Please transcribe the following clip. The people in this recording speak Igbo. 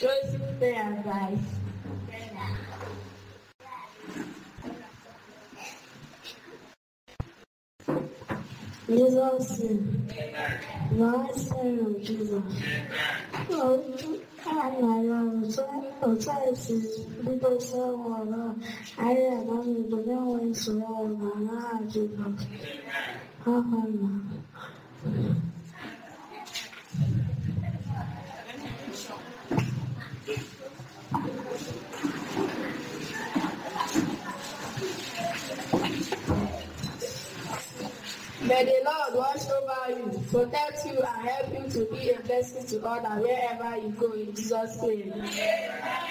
Chosen prayer advice. Jesus, Lord, Son of Jesus. Oh, I see little soul. I am on the going soul. My Jesus. May the Lord watch over you, protect you, and help you to be a blessing to others wherever you go in Jesus' name.